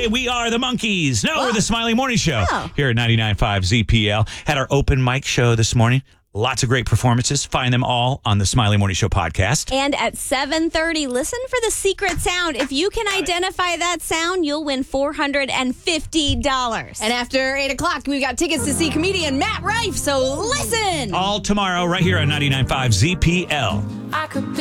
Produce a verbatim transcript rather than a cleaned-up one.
we are the Monkeys. No, we're Oh. the Smiley Morning Show Oh. here at ninety-nine point five Z P L. Had our open mic show this morning. Lots of great performances. Find them all on the Smiley Morning Show podcast. And at seven thirty, listen for the secret sound. If you can identify that sound, you'll win four hundred fifty dollars. And after eight o'clock, we've got tickets to see comedian Matt Rife, so listen! All tomorrow right here on ninety-nine point five Z P L. I could be